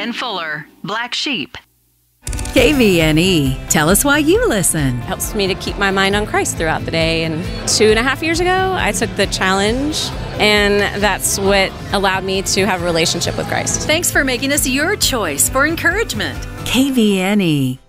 Jen Fuller, Black Sheep. KVNE. Tell us why you listen. Helps me to keep my mind on Christ throughout the day. And 2.5 years ago, I took the challenge, and that's what allowed me to have a relationship with Christ. Thanks for making us your choice for encouragement. KVNE.